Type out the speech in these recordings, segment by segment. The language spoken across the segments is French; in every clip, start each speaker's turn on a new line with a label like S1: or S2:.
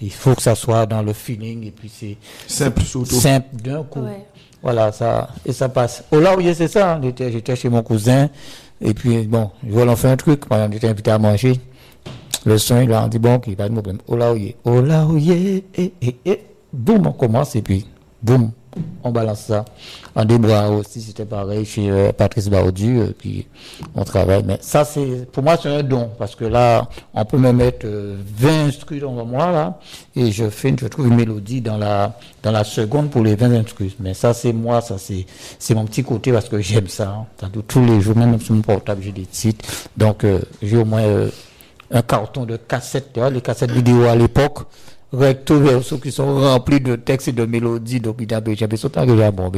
S1: Il faut que ça soit dans le feeling et puis c'est
S2: simple surtout.
S1: Simple d'un coup.
S3: Ouais.
S1: Voilà, ça, et ça passe. Oh là, oui, c'est ça. J'étais chez mon cousin. Et puis, bon, voilà, on fait un truc. Par exemple, j'étais invité à manger. Le son, il a dit, bon, qu'il n'y a pas de problème. Oh là, oui, boum, on commence. Et puis, boum, on balance ça. En débrouillard aussi, c'était pareil chez Patrice Baudu. Puis, on travaille. Mais ça, pour moi, c'est un don. Parce que là, on peut me mettre 20 instrus devant moi, là. Et je trouve une mélodie dans la seconde pour les 20 instrus. Mais ça, c'est moi, ça, c'est mon petit côté parce que j'aime ça. Hein. Tous les jours, même sur mon portable, j'ai des titres. Donc, j'ai au moins un carton de cassettes, les cassettes vidéo à l'époque. Recto verso qui sont remplis de textes et de mélodies. Donc, j'avais sauté déjà bon,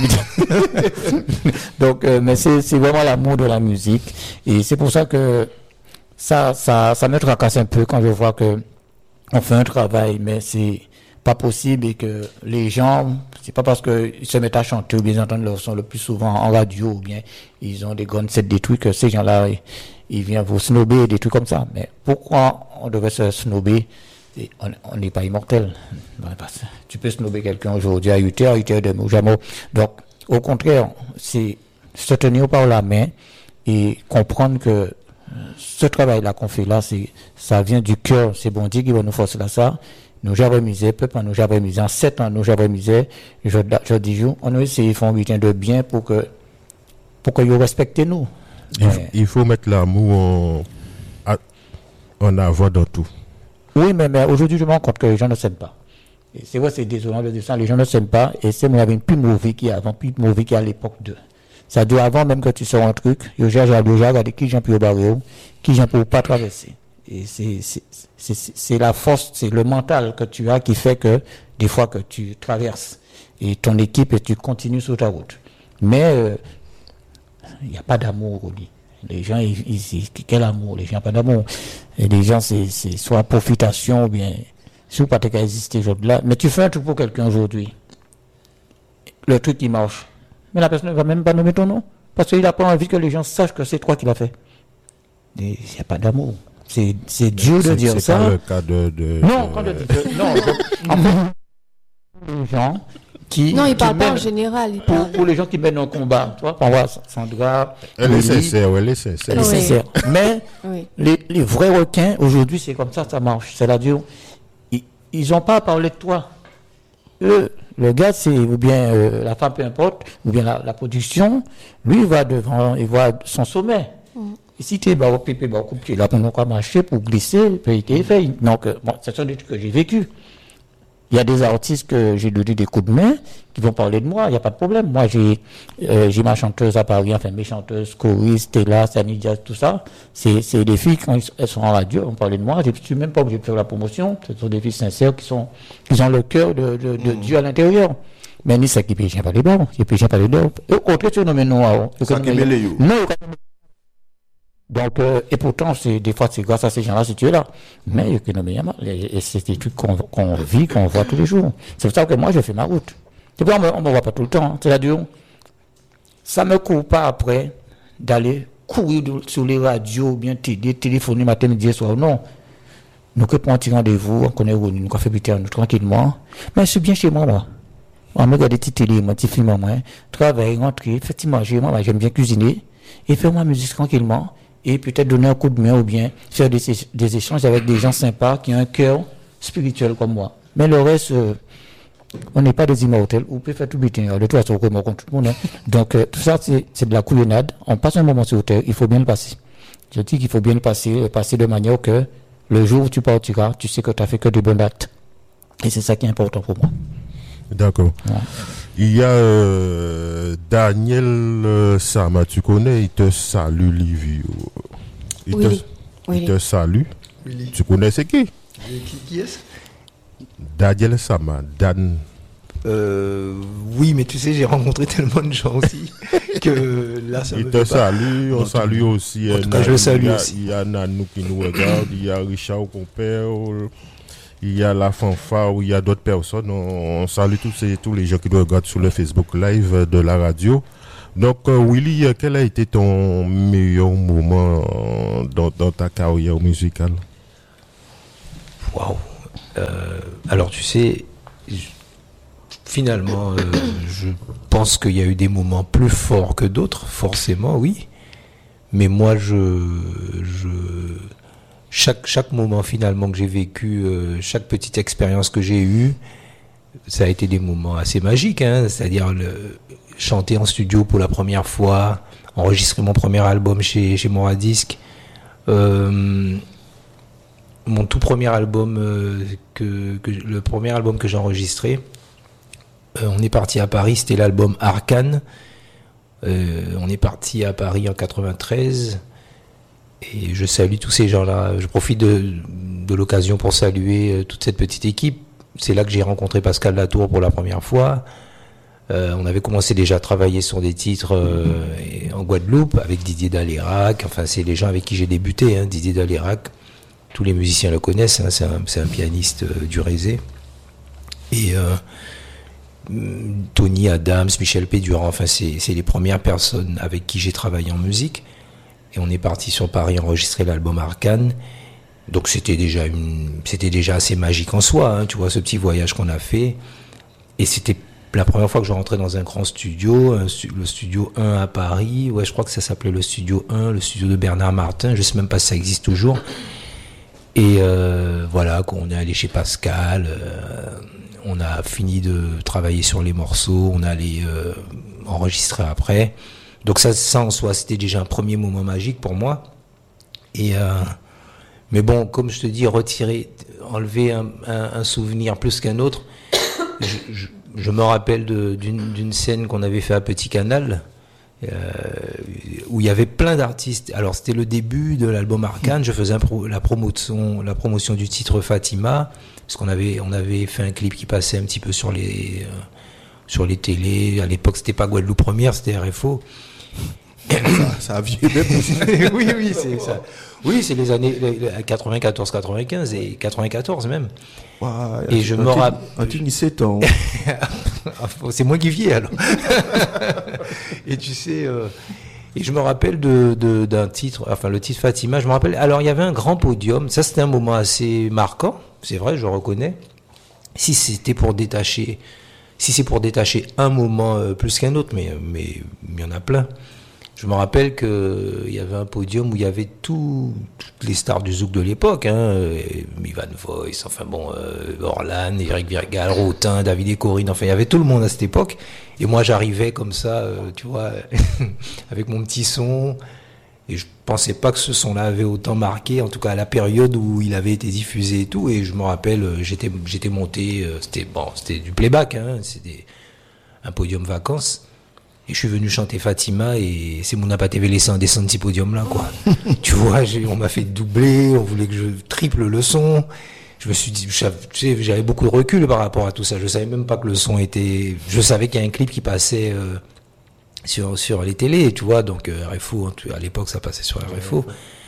S1: donc, mais c'est vraiment l'amour de la musique. Et c'est pour ça que ça me tracasse un peu quand je vois que on fait un travail, mais c'est pas possible et que les gens, c'est pas parce qu'ils se mettent à chanter ou bien ils entendent leur son le plus souvent en radio ou bien ils ont des grandes sets, des trucs, que ces gens-là, ils viennent vous snober, des trucs comme ça. Mais pourquoi on devrait se snober? On n'est pas immortel. Tu peux snober quelqu'un aujourd'hui à 8h demain ou jamais. Donc, au contraire, c'est se tenir par la main et comprendre que ce travail-là qu'on fait là, ça vient du cœur. C'est bon Dieu qui va nous forcer à ça. Nous avons misé, peuple, nous avons misé. En 7 ans, nous avons misé. Je dis, on a essayé de faire un bulletin de bien pour que vous respectez nous.
S4: Il faut mettre l'amour en avant dans tout.
S1: Oui, mais aujourd'hui, je me rends compte que les gens ne s'aiment pas. Et c'est vrai, c'est désolant de dire ça, les gens ne s'aiment pas, et c'est moi, il y avait une plus mauvais qui avant, plus mauvais qu'à l'époque de. Ça doit avant même que tu sors un truc, j'ai regardé qui j'en peux barrer, qui j'en peux pas traverser. Et c'est la force, c'est le mental que tu as qui fait que, des fois que tu traverses, et ton équipe, et tu continues sur ta route. Mais, il n'y a pas d'amour au lit. Les gens, quel amour? Les gens, pas d'amour. Et les gens, c'est soit profitation, ou bien, si vous pas qu'à exister aujourd'hui-là. Mais tu fais un truc pour quelqu'un aujourd'hui. Le truc, il marche. Mais la personne ne va même pas nommer ton nom. Parce qu'il n'a pas envie que les gens sachent que c'est toi qui l'as fait. Il n'y a pas d'amour. C'est dur de dire ça.
S4: C'est pas le cas de...
S1: Non, quand je dis... Non, en fait, les gens...
S3: Non, il parle pas en général.
S1: Pour les gens qui mènent un combat, tu vois, on voit Sandra.
S4: Elle est sincère.
S1: Mais les vrais requins, aujourd'hui, c'est comme ça marche. C'est-à-dire, ils n'ont pas à parler de toi. Eux, le gars, c'est, ou bien la femme, peu importe, ou bien la production, lui, il va devant, il voit son sommet. Et si tu es là, on va marcher pour glisser, puis il fait. Donc, ce sont des trucs que j'ai vécu. Il y a des artistes que j'ai donné des coups de main qui vont parler de moi, il n'y a pas de problème. Moi, j'ai ma chanteuse à Paris, enfin mes chanteuses, Coris, Stella, Sani Jazz, tout ça. C'est des filles, quand elles sont en radio, elles vont parler de moi. Je ne suis même pas obligé de faire la promotion. Ce sont des filles sincères qui ont le cœur de Dieu à l'intérieur. Mais ni ça qui péché pas les bords, qui péché pas les bords. Au contraire, tu nommes non. Non, donc, et pourtant, des fois, c'est grâce à ces gens-là si tu es là. Mais, et c'est des trucs qu'on vit, qu'on voit tous les jours. C'est pour ça que moi, je fais ma route. C'est pour ça qu'on me voit pas tout le temps. Hein. C'est-à-dire, ça me court pas après d'aller courir sur les radios, bien téléphoner matin, midi, soir. Non. Nous, que pour un petit rendez-vous, on connaît où, nous, on fait buter nous tranquillement. Mais je suis bien chez moi, là. On me regarde des petites télé, mon petit film, moi. Travailler, rentrer, effectivement, j'aime bien cuisiner. Et faire ma musique tranquillement. Et peut-être donner un coup de main ou bien faire des échanges avec des gens sympas qui ont un cœur spirituel comme moi. Mais le reste, on n'est pas des immortels. On peut faire tout butin. De toute façon, on contre tout le monde. Hein. Donc, tout ça, c'est de la couillonnade. On passe un moment sur terre, il faut bien le passer. Je dis qu'il faut bien le passer de manière que le jour où tu partiras, tu sais que tu n'as fait que des bonnes actes. Et c'est ça qui est important pour moi.
S4: D'accord. Ouais. Il y a Daniel Sama, tu connais, il te salue, Livio. Il te salue. Oui. Tu connais c'est qui?
S2: Qui est-ce?
S4: Daniel Sama, Dan.
S2: Oui, mais tu sais, j'ai rencontré tellement de gens aussi que là, ça
S4: il
S2: me
S4: te
S2: fait
S4: salue, on salue aussi.
S2: En tout cas, je le salue aussi.
S4: Il y a Nanou qui nous regarde, il y a Richard Compère. Il y a la fanfare, il y a d'autres personnes. On salue tous les gens qui nous regardent sur le Facebook Live de la radio. Donc, Willy, quel a été ton meilleur moment dans ta carrière musicale?
S2: Waouh! Alors tu sais, finalement, je pense qu'il y a eu des moments plus forts que d'autres, forcément, oui. Mais moi, chaque moment finalement que j'ai vécu, chaque petite expérience que j'ai eue, ça a été des moments assez magiques, hein, c'est-à-dire chanter en studio pour la première fois, enregistrer mon premier album chez Moradisc, mon tout premier album, le premier album que j'ai enregistré, on est parti à Paris, c'était l'album Arcane. On est parti à Paris en 93 et je salue tous ces gens-là. Je profite de l'occasion pour saluer toute cette petite équipe. C'est là que j'ai rencontré Pascal Latour pour la première fois. On avait commencé déjà à travailler sur des titres en Guadeloupe avec Didier Dalérac. Enfin, c'est les gens avec qui j'ai débuté, hein, Didier Dalérac. Tous les musiciens le connaissent, hein, c'est un pianiste du Rézé. Et Tony Adams, Michel Pédurand, enfin c'est les premières personnes avec qui j'ai travaillé en musique. Et on est parti sur Paris enregistrer l'album Arcane. Donc c'était déjà assez magique en soi, hein, tu vois, ce petit voyage qu'on a fait. Et c'était la première fois que je rentrais dans un grand studio, le studio 1 à Paris. Ouais, je crois que ça s'appelait le studio 1, le studio de Bernard Martin. Je sais même pas si ça existe toujours. Et voilà, quand on est allé chez Pascal, on a fini de travailler sur les morceaux, on allait enregistrer après. Donc ça en soi, c'était déjà un premier moment magique pour moi. Et mais bon, comme je te dis, enlever un souvenir plus qu'un autre. Je me rappelle d'une scène qu'on avait fait à Petit Canal, où il y avait plein d'artistes. Alors c'était le début de l'album Arcane. Je faisais la promotion du titre Fatima, parce qu'on avait fait un clip qui passait un petit peu sur les télés. À l'époque, c'était pas Guadeloupe Première, c'était RFO.
S5: Ça a vieux même.
S2: Oui, c'est ça. Oui, c'est les années 94, 95 et 94 même.
S5: Ouais,
S2: et je me rappelle.
S5: Tu 17 ans.
S2: C'est moi qui vieillis alors. Et tu sais, et je me rappelle d'un titre, enfin le titre Fatima, je me rappelle. Alors il y avait un grand podium, ça c'était un moment assez marquant, c'est vrai, je reconnais. Si c'est pour détacher un moment plus qu'un autre, mais il y en a plein. Je me rappelle qu'il y avait un podium où il y avait toutes les stars du zouk de l'époque, hein, Ivan Voice, enfin bon, Orlan, Eric Virgal, Rotin, David et Corinne, enfin il y avait tout le monde à cette époque. Et moi j'arrivais comme ça, tu vois, avec mon petit son, et je pensais pas que ce son-là avait autant marqué, en tout cas à la période où il avait été diffusé et tout. Et je me rappelle, j'étais monté, c'était du playback, hein, c'était un podium vacances. Et je suis venu chanter Fatima et c'est mon APA TV laissé un descendre de ce podium-là, quoi. Tu vois, on m'a fait doubler, on voulait que je triple le son. Je me suis dit, tu sais, j'avais beaucoup de recul par rapport à tout ça. Je savais même pas que le son était... Je savais qu'il y a un clip qui passait sur les télés, tu vois. Donc RFO, à l'époque, ça passait sur RFO.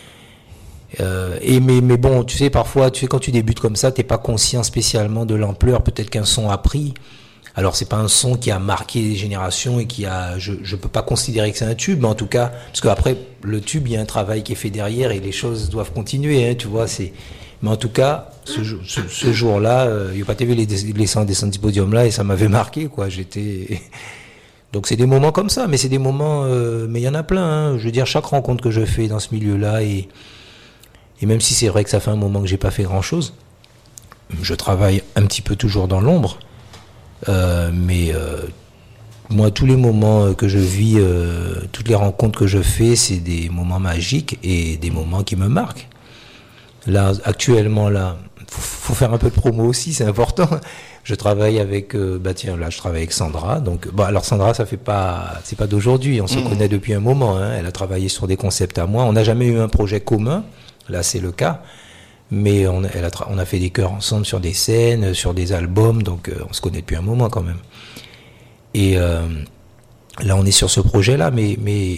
S2: Mais bon, tu sais, parfois, quand tu débutes comme ça, t'es pas conscient spécialement de l'ampleur peut-être qu'un son a pris. Alors c'est pas un son qui a marqué les générations et je peux pas considérer que c'est un tube, mais en tout cas, parce qu'après le tube, il y a un travail qui est fait derrière et les choses doivent continuer, hein, tu vois. Mais en tout cas, ce jour-là, il y a pas TV les 100 descendre du podium là et ça m'avait marqué, quoi. Donc c'est des moments comme ça, mais c'est des moments, mais il y en a plein. Hein. Je veux dire, chaque rencontre que je fais dans ce milieu-là et même si c'est vrai que ça fait un moment que j'ai pas fait grand-chose, je travaille un petit peu toujours dans l'ombre. Mais moi, tous les moments que je vis, toutes les rencontres que je fais, c'est des moments magiques et des moments qui me marquent. Là, actuellement, faut faire un peu de promo aussi, c'est important. Je travaille avec, je travaille avec Sandra. Donc, alors Sandra, c'est pas d'aujourd'hui. On se connaît depuis un moment. Hein. Elle a travaillé sur des concepts à moi. On n'a jamais eu un projet commun. Là, c'est le cas. Mais on a fait des chœurs ensemble sur des scènes, sur des albums, donc on se connaît depuis un moment quand même. Et là, on est sur ce projet-là, mais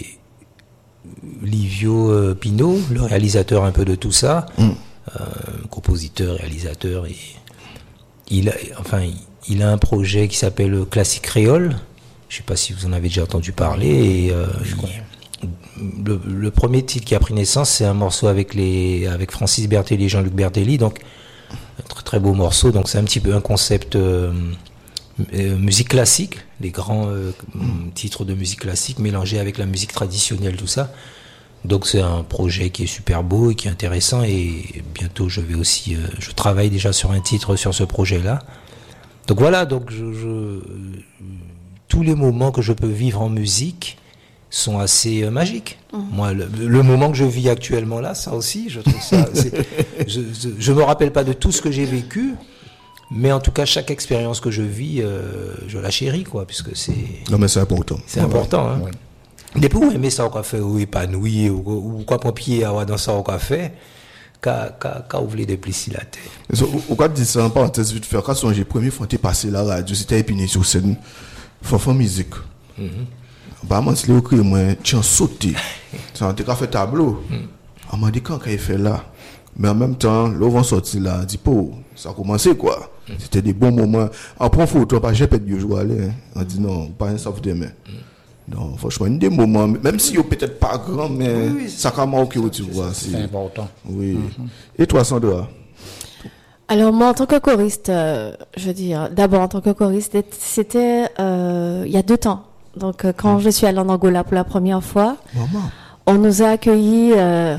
S2: Livio Pino, le réalisateur un peu de tout ça, compositeur, réalisateur, il a un projet qui s'appelle Classique Créole. Je ne sais pas si vous en avez déjà entendu parler. Et, le premier titre qui a pris naissance, c'est un morceau avec Francis Bertelli et Jean-Luc Bertelli. Donc, très, très beau morceau. Donc c'est un petit peu un concept musique classique, les grands titres de musique classique mélangés avec la musique traditionnelle, tout ça. Donc c'est un projet qui est super beau et qui est intéressant, et bientôt je travaille déjà sur un titre sur ce projet-là. Donc voilà, donc tous les moments que je peux vivre en musique sont assez magiques. Moi, le moment que je vis actuellement là, ça aussi, je trouve ça. Je me rappelle pas de tout ce que j'ai vécu, mais en tout cas chaque expérience que je vis, je la chéris, quoi, puisque c'est.
S5: Non mais c'est important.
S2: C'est important, hein.
S1: Ouais.
S2: Depuis où aimer ça au café, ou épanoui, ou quoi pour pied à dans ça au café, qu'à ouvrir des plis la tête.
S5: Au cas de dire ça, en parenthèse, vite faire, quand j'ai première fois passé la radio, c'était Épinay sur scène, fanfan musique. Bah, moi, c'est le cri, moi, tiens, sauté. Ça a été fait tableau. On m'a dit quand il fait là. Mais en même temps, là, on sorti là, dit, ça a commencé, quoi. C'était des bons moments. Après, photo, pas j'ai pas de jouer aller. On dit non, pas un sauf demain. Non, franchement, des moments, même si vous peut-être pas grand, mais ça a marqué, tu vois.
S1: C'est important.
S5: Oui. Et toi, Sandra?
S3: Alors moi, en tant que choriste, je veux dire, d'abord en tant que choriste, c'était il y a 2 ans. Donc quand je suis allée en Angola pour la première fois, on nous a accueillis.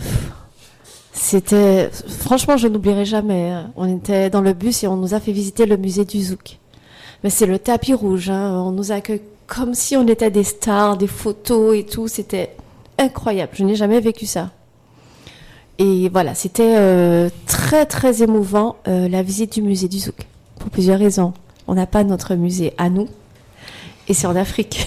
S3: C'était, franchement, je n'oublierai jamais. On était dans le bus et on nous a fait visiter le musée du Zouk. Mais c'est le tapis rouge. On nous accueille comme si on était des stars, des photos et tout. C'était incroyable. Je n'ai jamais vécu ça. Et voilà, c'était très très émouvant la visite du musée du Zouk, pour plusieurs raisons. On n'a pas notre musée à nous, et c'est en Afrique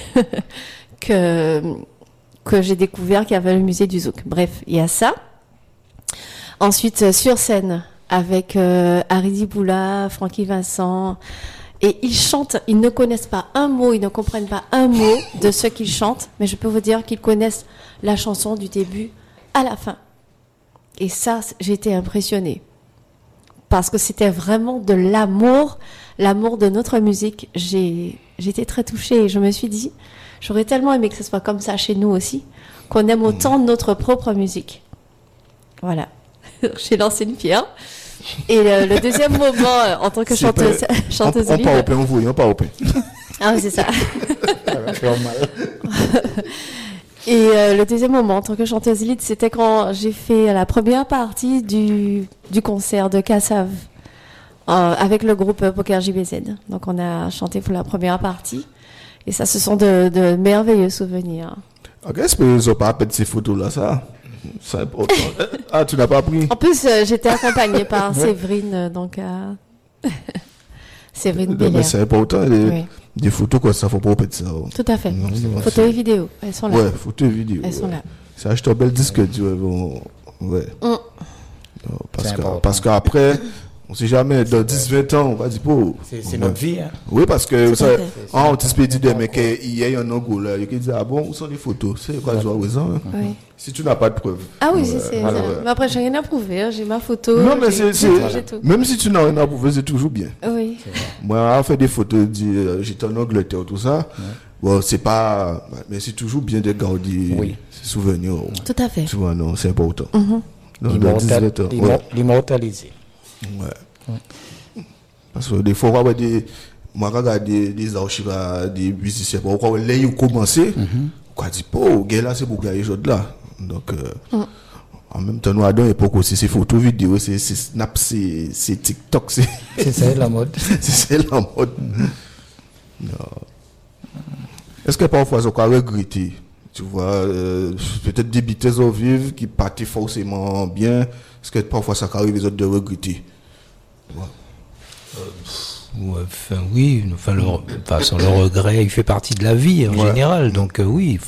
S3: que j'ai découvert qu'il y avait le musée du Zouk. Bref, il y a ça. Ensuite, sur scène, avec Haridi Boula, Francky Vincent, et ils chantent, ils ne connaissent pas un mot, ils ne comprennent pas un mot de ce qu'ils chantent, mais je peux vous dire qu'ils connaissent la chanson du début à la fin. Et ça, j'ai été impressionnée. Parce que c'était vraiment de l'amour de notre musique. J'étais très touchée et je me suis dit, j'aurais tellement aimé que ce soit comme ça chez nous aussi, qu'on aime autant notre propre musique. Voilà. J'ai lancé une pierre. Et le deuxième moment, en tant que chanteuse élite.
S5: On part au pain.
S3: Ah oui, c'est ça.
S1: Ça va faire mal.
S3: Et le deuxième moment, en tant que chanteuse élite, c'était quand j'ai fait la première partie du concert de Kassav avec le groupe Poker JBZ. Donc on a chanté pour la première partie. Et ça, ce sont de merveilleux souvenirs.
S5: Ok, est-ce que vous n'avez pas appelé ces photos-là, ça? C'est important. Ah, tu n'as pas pris?
S3: En plus, j'étais accompagnée par Séverine, donc Séverine Bélier.
S5: C'est important. Des photos comme ça, il ne faut pas opérer ça.
S3: Tout à fait. Photos et vidéos, elles sont là.
S5: Ouais, photos et vidéos.
S3: Elles sont là.
S5: C'est acheter un bel disque. Ouais. Parce qu'après, on ne sait jamais, dans 10-20 ans, on va dire,
S1: c'est notre vie. Hein.
S5: Oui, parce que on peut dire des mecs, il y a un Angola, il dit, ah bon, où sont les photos? C'est quoi, je raison.
S3: Oui.
S5: Si tu n'as pas de preuves.
S3: Ah oui, c'est ça. Mais après, j'ai rien à prouver. Hein. J'ai ma photo.
S5: Non, mais c'est
S3: tout.
S5: Même si tu n'as rien à prouver, c'est toujours bien.
S3: Oui.
S5: Moi, j'ai fait des photos, j'étais en Angleterre, tout ça. Ouais. Bon, c'est pas. Mais c'est toujours bien de garder ces souvenirs.
S3: Tout à fait.
S5: Tu vois, non, c'est important.
S1: L'immortaliser.
S5: Ouais. Parce que des fois, moi, je regarde des archives, des musiciens, pourquoi là, ils ont commencé. Quoi, dit, gars là, c'est pour gagner les autres là. Donc, en même temps, nous, à l'époque aussi, c'est photos, vidéos, c'est Snap, c'est TikTok,
S1: c'est ça la mode.
S5: C'est ça la mode. Non. Est-ce que parfois, on peut regretter, tu vois, peut-être des bêtises au vivre qui partent forcément bien. Est-ce que parfois, ça arrive les autres de regretter?
S2: Oui, le regret, il fait partie de la vie en général. Donc oui,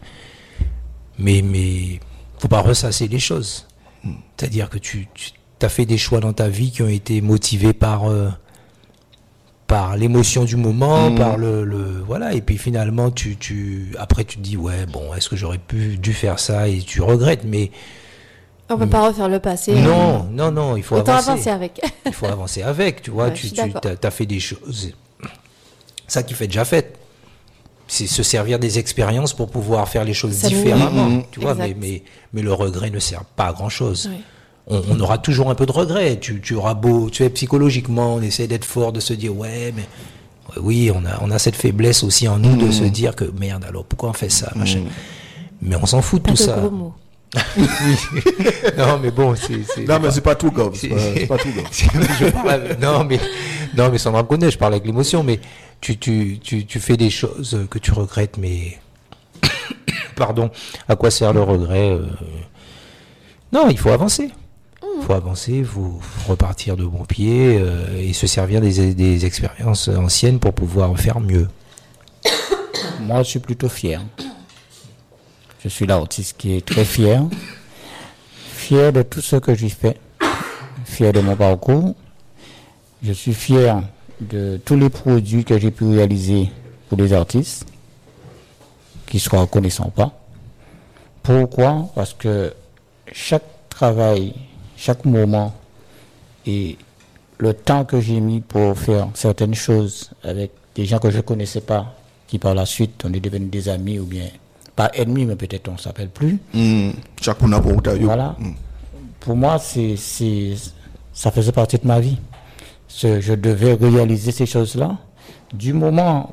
S2: mais faut pas ressasser les choses. C'est-à-dire que tu as fait des choix dans ta vie qui ont été motivés par l'émotion du moment, par voilà, et puis finalement après tu te dis est-ce que j'aurais dû faire ça, et tu regrettes, mais
S3: on peut pas refaire le passé.
S2: Non, il faut
S3: avancer avec.
S2: Il faut avancer avec, tu vois, tu as fait des choses. Ça qui fait déjà fait. C'est se servir des expériences pour pouvoir faire les choses différemment, tu vois, mais le regret ne sert pas à grand chose. on aura toujours un peu de regret. Tu auras beau, tu sais, psychologiquement, on essaie d'être fort, de se dire, ouais, mais oui, on a cette faiblesse aussi en nous de se dire que merde, alors pourquoi on fait ça, machin. Mais on s'en fout de tout ça.
S3: Gros mots.
S2: Non, mais bon, c'est.
S5: Non, mais c'est pas tout, Gob. C'est pas tout, Gob.
S2: Je parle, non, mais sans en connaître, je parle avec l'émotion, mais tu fais des choses que tu regrettes, mais pardon, à quoi sert le regret? Non, il faut avancer. Il faut avancer, il faut repartir de bon pied et se servir des expériences anciennes pour pouvoir faire mieux.
S1: Moi, je suis plutôt fier. Je suis l'artiste qui est très fier. Fier de tout ce que j'ai fait. Fier de mon parcours. Je suis fier de tous les produits que j'ai pu réaliser pour les artistes qui ne se reconnaissent pas. Pourquoi? Parce que chaque travail, chaque moment et le temps que j'ai mis pour faire certaines choses avec des gens que je ne connaissais pas, qui par la suite on est devenus des amis ou bien pas ennemis, mais peut-être on ne s'appelle plus.
S5: Chaque monde a pour vous.
S1: Voilà. Pour moi, ça faisait partie de ma vie. Je devais réaliser ces choses-là. Du moment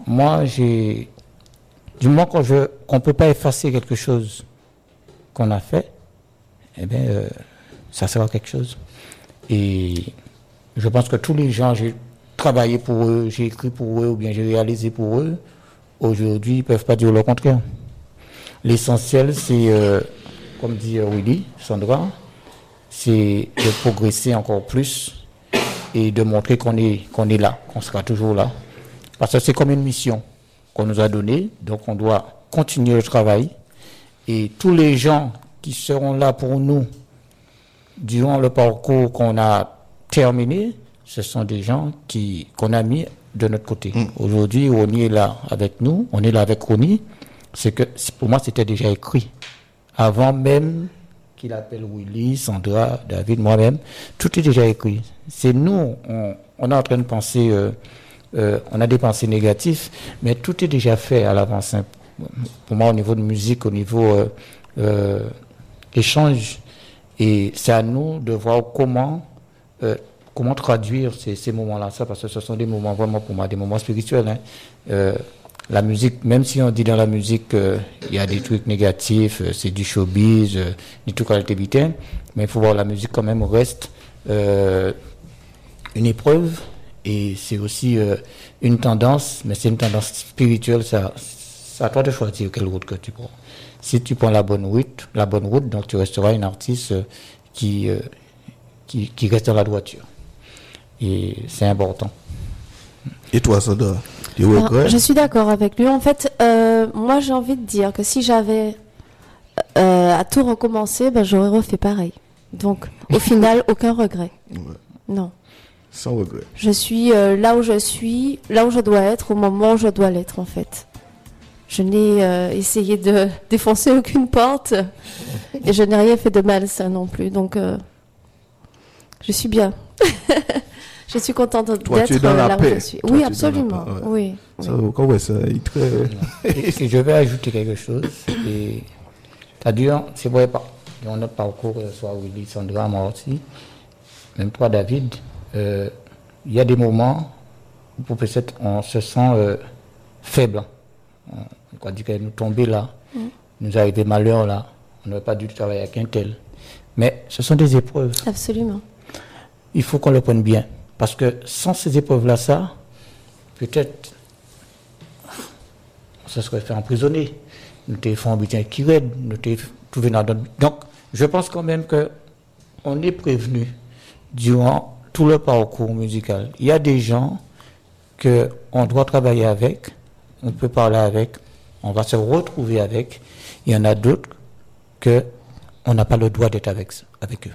S1: qu'on ne peut pas effacer quelque chose qu'on a fait, eh bien, ça sera quelque chose. Et je pense que tous les gens, j'ai travaillé pour eux, j'ai écrit pour eux, ou bien j'ai réalisé pour eux, aujourd'hui, ils ne peuvent pas dire le contraire. L'essentiel, c'est, comme dit Willy, Sandra, c'est de progresser encore plus et de montrer qu'on est là, qu'on sera toujours là. Parce que c'est comme une mission qu'on nous a donnée, donc on doit continuer le travail. Et tous les gens qui seront là pour nous durant le parcours qu'on a terminé, ce sont des gens qu'on a mis de notre côté. Aujourd'hui, Ronnie est là avec nous, on est là avec Ronnie. C'est que pour moi, c'était déjà écrit. Avant même qu'il appelle Willy, Sandra, David, moi-même, tout est déjà écrit. C'est nous, on est en train de penser, on a des pensées négatives, mais tout est déjà fait à l'avance. Pour moi, au niveau de musique, au niveau échange, et c'est à nous de voir comment traduire ces moments-là, ça, parce que ce sont des moments vraiment pour moi, des moments spirituels. La musique, même si on dit dans la musique il y a des trucs négatifs, c'est du showbiz, du tout qualité bitin, mais il faut voir la musique quand même reste une épreuve et c'est aussi une tendance, mais c'est une tendance spirituelle. C'est à toi de choisir quelle route que tu prends. Si tu prends la bonne route, donc tu resteras un artiste qui reste dans la droiture. Et c'est important.
S5: Et toi, Sandra?
S3: Je suis d'accord avec lui. En fait, moi, j'ai envie de dire que si j'avais à tout recommencer, j'aurais refait pareil. Donc, au final, aucun regret.
S5: Ouais.
S3: Non.
S5: Sans regret.
S3: Je suis là où je suis, là où je dois être, au moment où je dois l'être, en fait. Je n'ai essayé de défoncer aucune porte et je n'ai rien fait de mal, ça non plus. Donc, je suis bien. Je suis contente d'être là où je suis. Oui, absolument. Oui.
S5: Ça, ouais, ça est très...
S1: Et je vais ajouter quelque chose. C'est-à-dire, c'est vrai, dans notre parcours, soit Willy, Sandra, moi aussi, même toi, David, il y a des moments où peut-être on se sent faible. On dit qu'elle nous tombait là, nous arrivait malheur là, on n'aurait pas dû travailler avec un tel. Mais ce sont des épreuves.
S3: Absolument.
S1: Il faut qu'on le prenne bien. Parce que sans ces épreuves-là, ça, peut-être, on se serait fait emprisonner. Nous t'avons fait un butin qui raide, nous t'avons trouvé dans d'autres. Donc, je pense quand même qu'on est prévenu durant tout le parcours musical. Il y a des gens qu'on doit travailler avec, on peut parler avec, on va se retrouver avec. Il y en a d'autres qu'on n'a pas le droit d'être avec eux.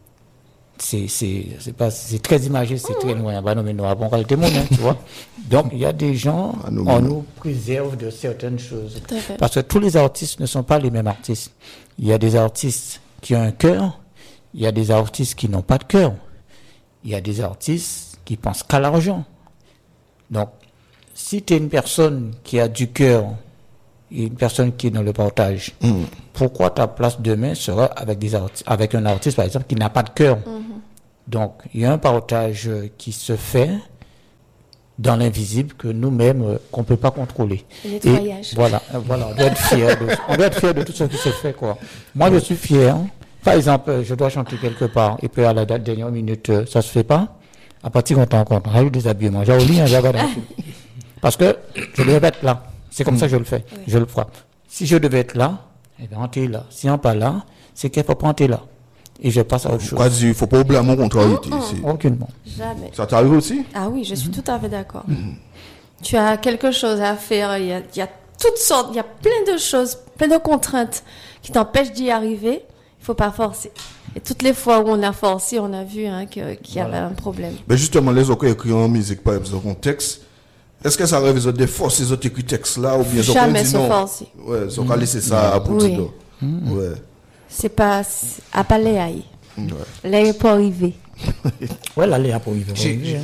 S1: C'est très imagé, c'est très loin. Bah non, mais nous avons qualité monde, tu vois. Donc, il y a des gens, on nous préserve de certaines choses. Parce que tous les artistes ne sont pas les mêmes artistes. Il y a des artistes qui ont un cœur, il y a des artistes qui n'ont pas de cœur. Il y a des artistes qui pensent qu'à l'argent. Donc, si tu es une personne qui a du cœur une personne qui est dans le partage, pourquoi ta place demain sera avec un artiste, par exemple, qui n'a pas de cœur? Donc, il y a un partage qui se fait dans l'invisible que nous-mêmes, qu'on ne peut pas contrôler.
S3: Le nettoyage.
S1: Et voilà, on doit être fier de tout ce qui se fait, quoi. Moi, je suis fier. Par exemple, je dois chanter quelque part, et puis à la dernière minute, ça se fait pas. À partir qu'on t'encontre, on a eu des habillements. J'ai oublié un jabada. Parce que je devais être là. C'est comme ça que je le fais. Oui. Je le ferai. Si je devais être là, eh bien, on est là. Si on n'est pas là, c'est qu'il faut pas être là. Et je passe à autre chose.
S5: Il ne faut pas oublier mon contrariété.
S1: Aucunement.
S3: Jamais.
S5: Ça t'arrive aussi?
S3: Ah oui, je suis tout à fait d'accord. Tu as quelque chose à faire. Il y a toutes sortes, il y a plein de choses, plein de contraintes qui t'empêchent d'y arriver. Il ne faut pas forcer. Et toutes les fois où on a forcé, on a vu qu'il y avait un problème.
S5: Mais justement, les autres écrits en musique, par exemple, en texte, est-ce que ça arrive de forcer les autres écrits textes là ou bien
S3: jamais se forcer?
S5: Ouais, ils ont laissé ça à bout de ouais.
S3: C'est pas à pas les haïs. Les pas arriver.
S1: Ouais, là, les pas arriver.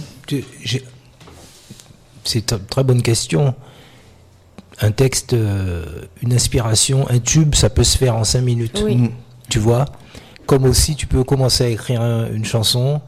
S2: C'est une très bonne question. Un texte, une inspiration, un tube, ça peut se faire en 5 minutes.
S3: Oui.
S2: Tu vois? Comme aussi, tu peux commencer à écrire une chanson.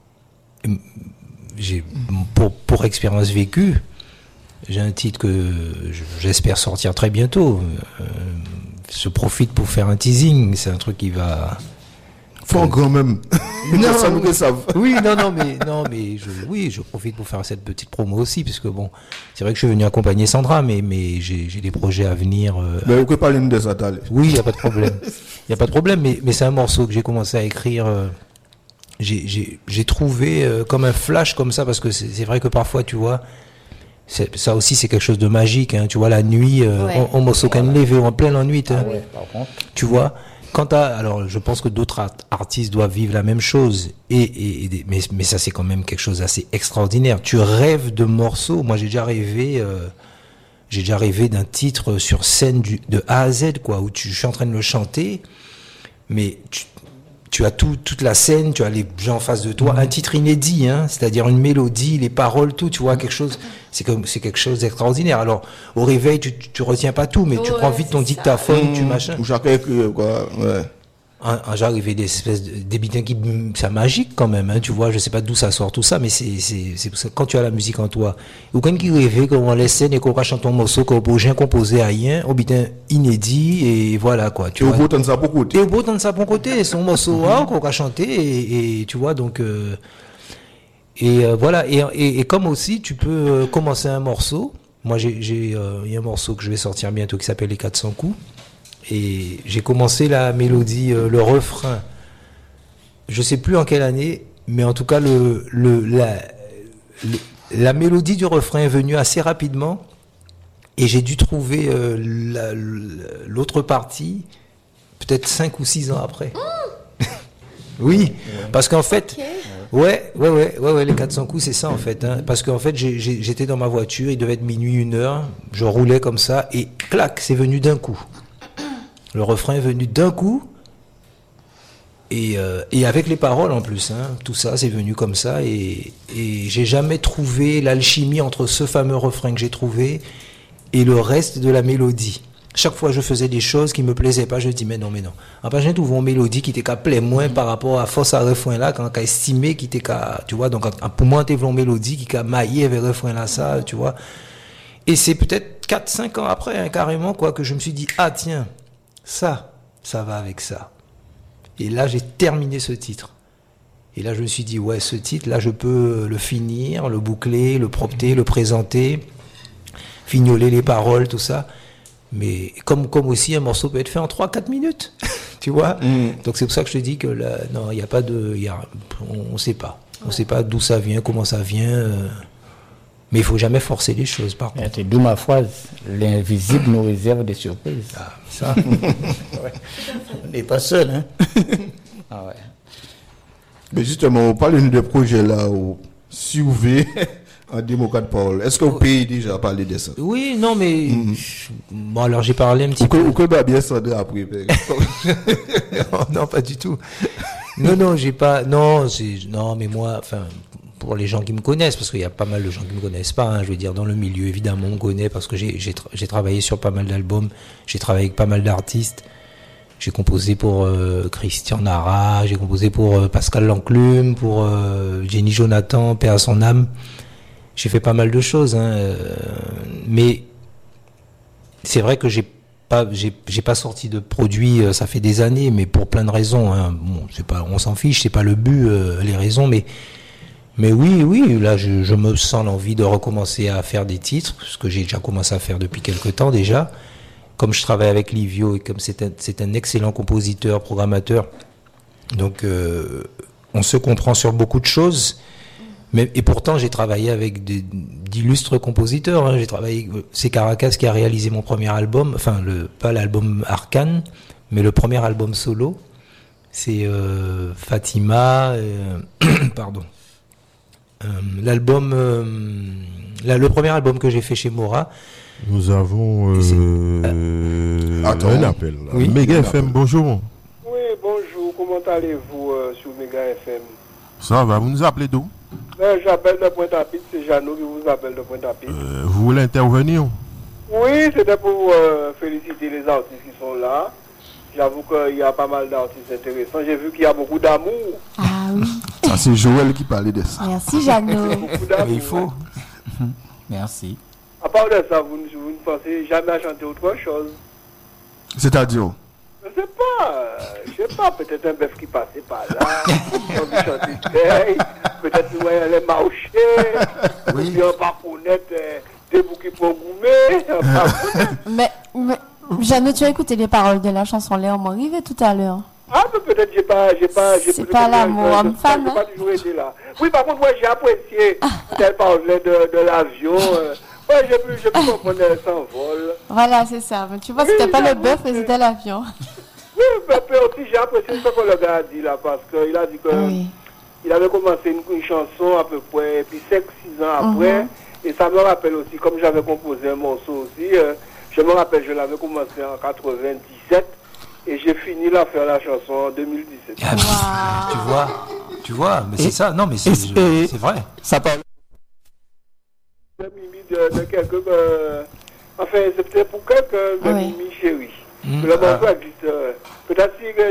S2: Pour expérience vécue, j'ai un titre que j'espère sortir très bientôt. Je profite pour faire un teasing. C'est un truc qui va...
S5: Faut quand même.
S2: Non, ça nous savent. Oui, mais je profite pour faire cette petite promo aussi, parce que bon, c'est vrai que je suis venu accompagner Sandra, mais j'ai des projets à venir.
S5: Mais vous pouvez parler de ça, allez.
S2: Oui, il y a pas de problème. Il y a pas de problème, mais c'est un morceau que j'ai commencé à écrire. J'ai trouvé comme un flash comme ça, parce que c'est vrai que parfois, tu vois, ça aussi c'est quelque chose de magique. Hein, tu vois, la nuit, on morceau qu'un lever en pleine nuit. Hein, tu vois. Alors, je pense que d'autres artistes doivent vivre la même chose. Mais ça, c'est quand même quelque chose d'assez extraordinaire. Tu rêves de morceaux. Moi, j'ai déjà rêvé d'un titre sur scène de A à Z, quoi, où je suis en train de le chanter, mais tu as toute la scène, tu as les gens en face de toi, un titre inédit, hein, c'est-à-dire une mélodie, les paroles, tout, tu vois, quelque chose, c'est quelque chose d'extraordinaire. Alors, au réveil, tu retiens pas tout, mais tu prends vite ton dictaphone, tu machin.
S5: Ou chacun écrit, quoi, ouais.
S2: J'ai arrivé des espèces des bitins qui, c'est magique quand même, hein, tu vois, je sais pas d'où ça sort tout ça, mais c'est quand tu as la musique en toi, ou quand qui rêve, quand on laisse scène et qu'on chante un morceau, qu'on peut rien composer à rien, au bitin inédit, et voilà, quoi, tu vois.
S5: Et au beau de ça pour côté.
S2: Et au beau de ça pour côté, son morceau, qu'on va chanter, et tu vois, donc, voilà, et comme aussi, tu peux commencer un morceau. Moi, il y a un morceau que je vais sortir bientôt qui s'appelle Les 400 coups. Et j'ai commencé la mélodie, le refrain. Je sais plus en quelle année, mais en tout cas, la mélodie du refrain est venue assez rapidement. Et j'ai dû trouver l'autre partie, peut-être 5 ou 6 ans après. Oui, parce qu'en fait... Ouais, les 400 coups, c'est ça en fait. Hein, parce qu'en fait, j'étais dans ma voiture, il devait être minuit, 1h, je roulais comme ça, et clac, c'est venu d'un coup. Le refrain est venu d'un coup, et avec les paroles en plus. Hein, tout ça, c'est venu comme ça, et j'ai jamais trouvé l'alchimie entre ce fameux refrain que j'ai trouvé et le reste de la mélodie. Chaque fois, je faisais des choses qui me plaisaient pas. Je dis mais non. Après, j'ai trouvé une mélodie qui était qu'à plaire moins par rapport à force à refrain là, quand qu'à estimer qui était qu'à, tu vois. Donc pour moi, t'es une mélodie qui qu'à mailler avec refrain là, ça, tu vois. Et c'est peut-être 4-5 ans après, hein, carrément quoi, que je me suis dit ah tiens, ça va avec ça. Et là, j'ai terminé ce titre. Et là, je me suis dit ouais, ce titre là, je peux le finir, le boucler, le propter, le présenter, fignoler les paroles, tout ça. Mais comme aussi un morceau peut être fait en 3-4 minutes, tu vois. Donc c'est pour ça que je te dis que là, non, il n'y a pas on sait pas. On sait pas d'où ça vient, comment ça vient. Mais il faut jamais forcer les choses, par contre.
S1: C'est d'où ma phrase, l'invisible nous réserve des surprises.
S2: Ah, ça.
S1: Ouais. On n'est pas seul, hein. Ah ouais.
S5: Mais justement, on parle de projets là, si vous voulez... En démocrate Paul, est-ce que vous payez déjà parler de ça?
S2: Oui, non, mais bon, alors j'ai parlé un petit peu.
S5: Ou que bah bien ça après.
S2: Non, pas du tout. Non, j'ai pas. Non, mais moi, enfin, pour les gens qui me connaissent, parce qu'il y a pas mal de gens qui me connaissent pas, hein, je veux dire, dans le milieu, évidemment, on me connaît parce que j'ai travaillé sur pas mal d'albums, j'ai travaillé avec pas mal d'artistes. J'ai composé pour Christian Nara, j'ai composé pour Pascal Lanclume, pour Jenny Jonathan, paix à son âme. J'ai fait pas mal de choses, hein, mais c'est vrai que j'ai pas sorti de produit, ça fait des années, mais pour plein de raisons. Hein. Bon, c'est pas, on s'en fiche, c'est pas le but, les raisons, mais oui, là, je me sens l'envie de recommencer à faire des titres, ce que j'ai déjà commencé à faire depuis quelque temps déjà. Comme je travaille avec Livio et comme c'est un excellent compositeur, programmateur, donc on se comprend sur beaucoup de choses. Et pourtant, j'ai travaillé avec d'illustres compositeurs. Hein. J'ai travaillé, c'est Caracas qui a réalisé mon premier album, enfin pas l'album Arcane, mais le premier album solo. C'est Fatima, pardon. L'album, le premier album que j'ai fait chez Mora.
S4: Nous avons un appel.
S2: Oui.
S4: Méga FM, bonjour.
S6: Oui, bonjour. Comment allez-vous sur Méga FM?
S4: Ça va, vous nous appelez d'où?
S6: J'appelle de Pointe-à-Pitre, c'est Jeannot qui vous appelle de Pointe-à-Pitre.
S4: Vous voulez intervenir?
S6: Oui, c'était pour féliciter les artistes qui sont là. J'avoue qu'il y a pas mal d'artistes intéressants. J'ai vu qu'il y a beaucoup d'amour.
S3: Ah oui.
S5: Ça, c'est Joël qui parlait de ça.
S3: Merci, Jeannot.
S6: Beaucoup d'amour.
S1: Il faut. Merci.
S6: À part de ça, vous ne pensez jamais à chanter autre chose?
S5: C'est-à-dire?
S6: Je sais pas, peut-être un bœuf qui passait par là, on veut chanter, peut-être nous voyons les marchés, ou bien on va connaître des bouquets pour goumer.
S3: Mais Jeannot, tu as écouté les paroles de la chanson Léon Morivé tout à l'heure?
S6: Ah, mais peut-être
S3: c'est pas l'amour homme-femme.
S6: J'ai pas toujours été là. Oui, par contre, moi j'ai apprécié qu'elle parlait de l'avion. Ouais, j'ai pu comprendre s'envol.
S3: Voilà, c'est ça. Mais tu vois, c'était pas le bœuf, mais c'était l'avion.
S6: Oui, mais aussi j'ai apprécié ce que le gars a dit là, parce qu'il a dit que il avait commencé une chanson à peu près, puis 5-6 ans après, et ça me rappelle aussi, comme j'avais composé un morceau aussi, je me rappelle, je l'avais commencé en 97, et j'ai fini là faire la chanson en 2017.
S2: Tu vois, mais c'est ça, non, mais c'est vrai.
S1: Ça parle.
S6: De quelqu'un, enfin, c'était pour quelqu'un de Mimi Chéri. Le morceau existe. Peut-être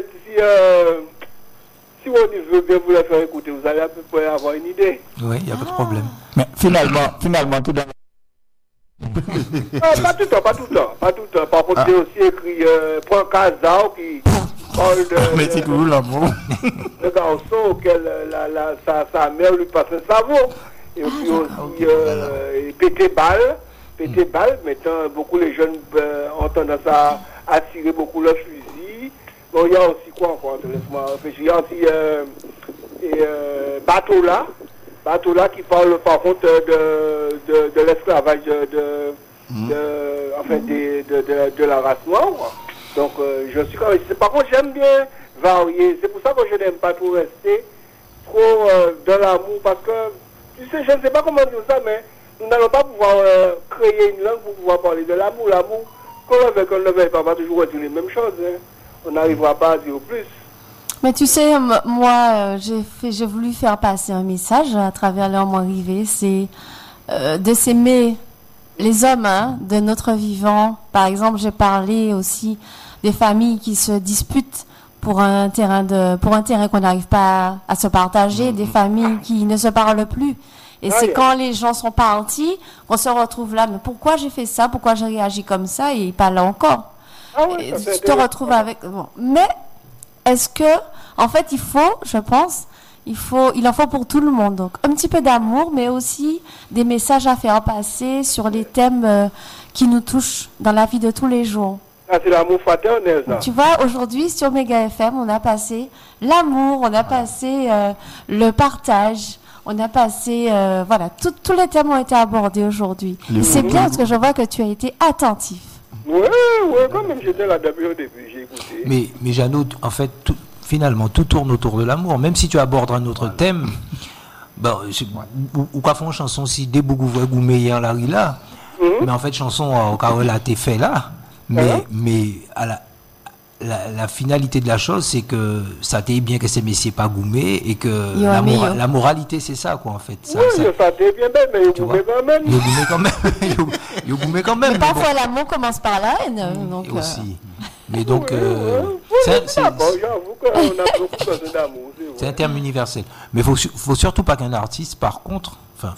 S6: si on veut bien vous le faire écouter, vous allez à peu près avoir une idée.
S2: Oui, il n'y a pas de problème.
S1: Mais finalement, tout dans
S6: pas tout le temps. Par contre, j'ai aussi écrit Point Casao qui parle de.
S1: Mais c'est toujours l'amour.
S6: Le garçon auquel sa mère lui passe un savon. Et puis aussi péter balle. Maintenant, beaucoup les jeunes ont tendance à tirer beaucoup leur fusil. Bon, il y a aussi quoi encore? Laisse-moi réfléchir. Il y a aussi Batola qui parle par contre de l'esclavage de la race noire. Donc, je suis quand même. Par contre, j'aime bien varier. C'est pour ça que je n'aime pas trop rester trop dans l'amour, parce que tu sais, je ne sais pas comment dire ça, mais nous n'allons pas pouvoir créer une langue pour pouvoir parler de l'amour. L'amour, qu'on le veuille pas, va toujours être les mêmes choses. Hein. On n'arrivera pas à dire plus.
S3: Mais tu sais, moi, j'ai voulu faire passer un message à travers Léon Morivé, c'est de s'aimer les hommes, hein, de notre vivant. Par exemple, j'ai parlé aussi des familles qui se disputent pour un terrain qu'on n'arrive pas à se partager, des familles qui ne se parlent plus. Et c'est quand les gens sont partis qu'on se retrouve là. Mais pourquoi j'ai fait ça? Pourquoi j'ai réagi comme ça? Et pas là encore. Tu te retrouves avec. Bon. Mais est-ce que, en fait, je pense, il en faut pour tout le monde. Donc, un petit peu d'amour, mais aussi des messages à faire passer sur les thèmes qui nous touchent dans la vie de tous les jours.
S6: Ah, c'est l'amour fraternel, ça.
S3: Tu vois, aujourd'hui, sur Méga FM, on a passé l'amour, on a passé le partage, on a passé, voilà, tous les thèmes ont été abordés aujourd'hui. C'est bien parce que je vois que tu as été attentif.
S6: Oui, quand même, j'étais là depuis au début, j'ai écouté.
S2: Mais Jeannot, en fait, finalement, tout tourne autour de l'amour. Même si tu abordes un autre thème, ou quoi font une chanson si des bougou goumé la rila, mais en fait, chanson au cas où elle a été faite là, mais la finalité de la chose, c'est que ça t'est bien que ces messieurs pas goumés et que
S3: Yo,
S2: la moralité, c'est ça, quoi, en fait. Ça,
S6: Oui, ça t'est bien, mais
S2: tu
S6: vous
S2: vois,
S6: pouvez quand même.
S2: Ils goumés quand même. Ils goumés quand même.
S3: Mais parfois l'amour commence par la haine. Donc,
S2: aussi. Mais donc,
S6: C'est bon, j'avoue qu'on a beaucoup besoin d'amour.
S2: c'est un terme universel. Mais faut surtout pas qu'un artiste, par contre, enfin,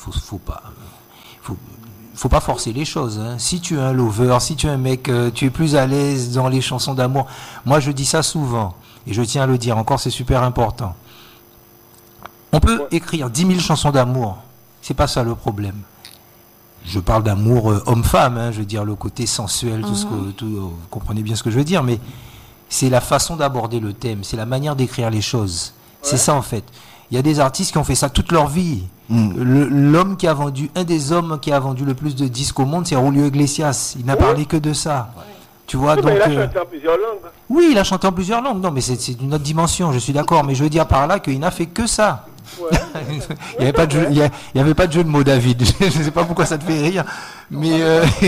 S2: faut pas forcer les choses. Hein. Si tu es un lover, si tu es un mec, tu es plus à l'aise dans les chansons d'amour. Moi, je dis ça souvent, et je tiens à le dire encore, c'est super important. On peut écrire 10 000 chansons d'amour. C'est pas ça le problème. Je parle d'amour homme-femme, hein, je veux dire le côté sensuel, vous comprenez bien ce que je veux dire, mais c'est la façon d'aborder le thème, c'est la manière d'écrire les choses. C'est ça en fait. Il y a des artistes qui ont fait ça toute leur vie. L'homme qui a vendu, un des hommes qui a vendu le plus de disques au monde, c'est Julio Iglesias. Il n'a parlé que de ça. Tu vois, donc.
S6: Mais il a chanté en plusieurs langues.
S2: Oui, il a chanté en plusieurs langues. Non, mais c'est une autre dimension, je suis d'accord. Mais je veux dire par là qu'il n'a fait que ça.
S6: Ouais.
S2: Il n'y avait pas de jeu, il y avait pas de jeu de mots, David. Je ne sais pas pourquoi ça te fait rire, mais
S6: Et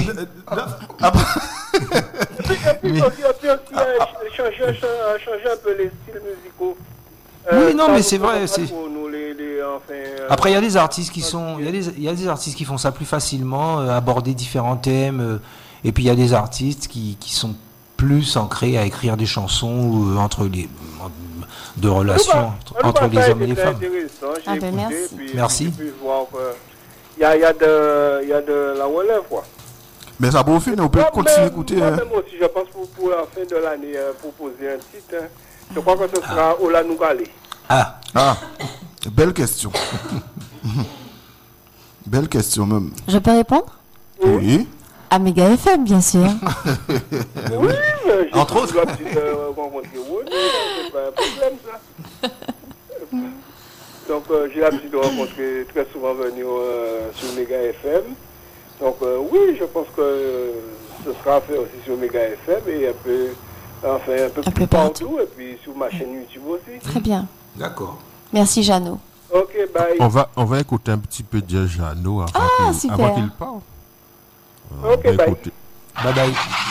S6: puis aussi, changer un peu les styles musicaux.
S2: Oui, non,
S6: ça
S2: mais
S6: nous
S2: c'est vrai,
S6: prend
S2: c'est-
S6: pour nous,
S2: après il y a des artistes qui sont, il y a des artistes qui font ça plus facilement, aborder différents thèmes, et puis il y a des artistes qui sont plus ancrés à écrire des chansons de relations entre les hommes et les femmes.
S3: Ah ben, merci.
S2: Merci.
S6: Il y a de la relève, quoi.
S5: Mais ça peut finir, on peut continuer à écouter.
S6: Moi, même aussi, je pense pour la fin de l'année, proposer un titre. Hein. Je crois que ce sera Ola Nougale.
S2: Ah,
S5: Belle question. Belle question même.
S3: je peux répondre?
S5: Oui.
S3: À Méga FM, bien sûr.
S6: Oui, mais j'ai
S2: Entre autres.
S6: rencontrer Ronnie, c'est pas un problème, ça. Donc, j'ai l'habitude de rencontrer très souvent venir sur Méga FM. Donc, oui, je pense que ce sera fait aussi sur Méga FM et un peu plus partout. Et puis sur ma chaîne YouTube aussi.
S3: Très bien.
S2: d'accord.
S3: Merci, Jeannot.
S6: Ok, bye.
S4: On va écouter un petit peu de Jeannot
S3: super.
S4: avant qu'il parle.
S6: Ok, bye.
S2: Bye bye.